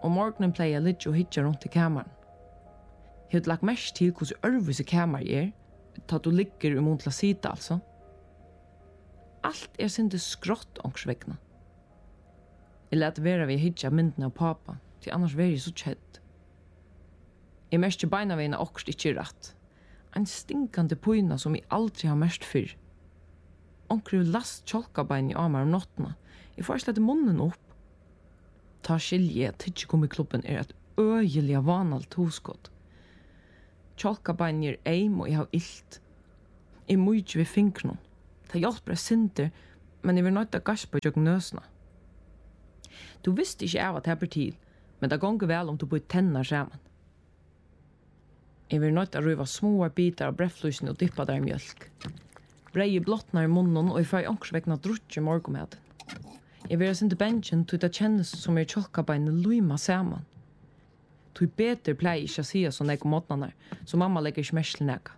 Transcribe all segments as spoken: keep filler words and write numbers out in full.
og morgenen pleier jeg litt og hitja rundt i kameran. Jeg har lagt mest til hvordan ørvis i kamer er, ta du ligger i munt til å sita, altså. Alt er sindi skrått ångsvekna. Jeg lette være ved hitja myndene av pappa, til annars var jeg så kjedd. Jeg mest beina veina okst ikke rett. En stinkande pøyna som jeg aldri har mest fyrr. Onkru last kjolkabein i amar om nottena. Jeg får slett munnen opp. Ta skilje at ikke kom i klubben er et øyelig vanalt hoskott. Kjolkabein er eim og jeg har illt. Jeg må ikke ved finkron. Det hjelper sinter, men jeg vil nøyta gaspa i jøkken nøsna. Du visste ikke av at det er til, men det gonger vel om du bor tennar sammen. Jeg vil nøyta røyva små bitar av brefflusen og dippa der i mjölk. Brei blottnar i munnen, og jeg får ångsvekna drutje morgometen. Jeg vil ha sindi benchen til det kjennes som er kjolkabein luima saman. Tu beter pleier ikke å sige sånn jeg om måtene, så mamma legger ikke mest til nega.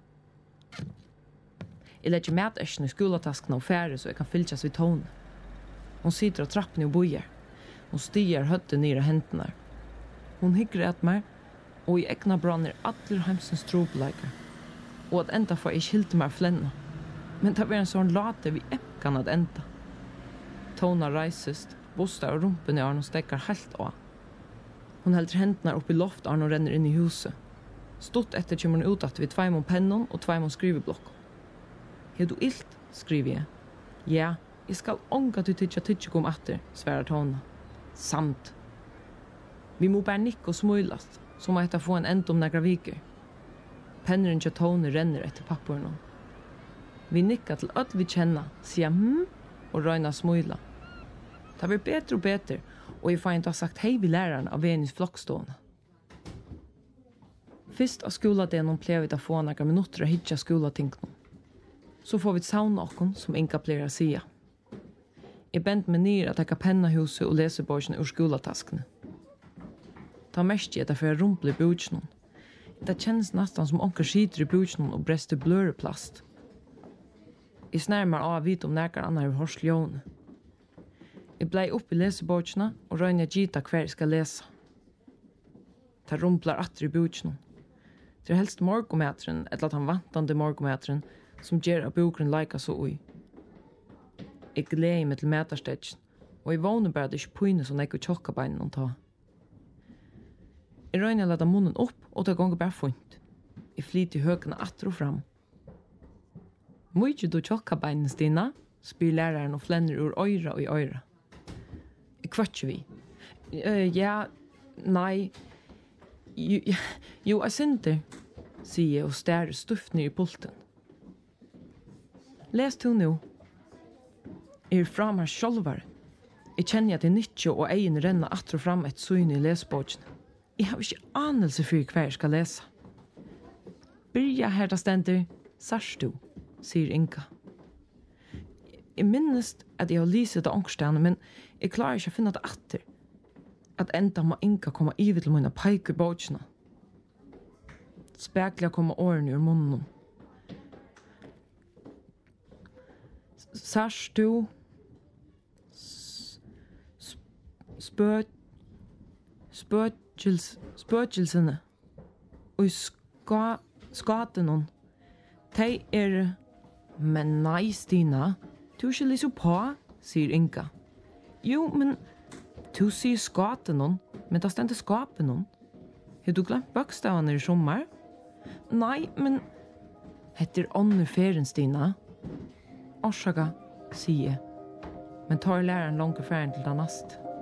Jeg legger mætersken i skoletaskene og færre så jeg kan fylkjas vid tone. Hun sitter av trappen og bojer. Hun stiger høtte nere hendene. Hun hygger et meg, og i egna branner alle heimsens trobeleikar. Og at enda får jeg skilte meg flenna. Men det var en sånn late vi ekkan at enda. Tona reisest, bostar og rumpen i arn og stekkar helt av. Hon heldur hendnar upp i loft arn og renner inn i huset. Stort etter kommer hun ut at vi tveimon pennon og tveimon skriveblokk. Har du illt, skriver jeg. Ja, jeg skal ånga til tidja tidja kom atter, sverar Tona. Samt. Vi må bare nikke og smøylast, så må jeg få en end om negra viker. Penneren til Tone renner etter papporna. Vi nikka til alt vi kjenna, sier hm, og røyna smøyla. Det blir bedre og bedre, og jeg får ikke ha sagt hei vi læreren av Venus flokkstående. Først av skoladenen pleier vi å få noen minutter og hitja skolatingene. Så får vi et sauna okken som Inga pleier å sige. Jeg bent meg ned at jeg kan penna huset og lese borgene ur skolataskene. Ta mest i at jeg får rumple i bjørnen. Det kjennes nesten som onker skiter i bjørnen og brester bløreplast. Jeg snærmer av å vite om nærkere annar i horsljóne. Jeg blei opp i leseborgene og røyner gita hver jeg skal lese. Det rumplar atter i bjørnen. Det er helst morgometren, eller at han vantande morgometren, som gjør at bokren leika så ui. Jeg gleder meg til metarstedjen, og jeg vågner bare at det ikke pøyne som jeg ikke tjokka beinen å ta. Jeg røyner leta munnen opp, og det gonger bare funnt. Jeg flyter i høkene atter og fram. Må ikke du tjokka beinen, Stina? Spyr læreren og flenner ur øyra og i øyra. Jeg kvart vi. Uh, ja, nei, jo, jo jeg synder, sier jeg og stærer stuft ned i pulten. Les du nu. Jeg er fram her sjolvar. Jeg kjenner at jeg nyttje og egen renner atter og fram et søgn i lesbågen. Jeg har ikke anelse for hva jeg skal lese. Byrja her da stender, sars du, sier Inga. Jeg minnes at jeg har lyset det ångstene, men jeg klarer ikke å finne det atter. At enda må Inga komme ivet til mine peiker bågene. Spekler kommer årene ur munnen. Sars du spø spøkels spøkelsene og ska skaten hon tei er men nei Stina du skal lyse på sier Inga. Jo men du sier skaten hon men da stendte skapen hon. Har du glemt bokstavene i sommer? Nei men heter ånder ferien Stina. Orsaka, sier jeg, men tar læreren langt ferien til det neste.